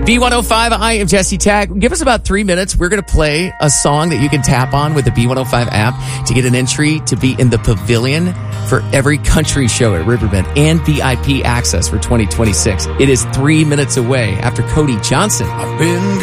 B105, I am Jesse Tag. Give us about 3 minutes. We're going to play a song that you can tap on with the B105 app to get an entry to be in the pavilion for every country show at Riverbend and VIP access for 2026. It is 3 minutes away after Cody Johnson. I've been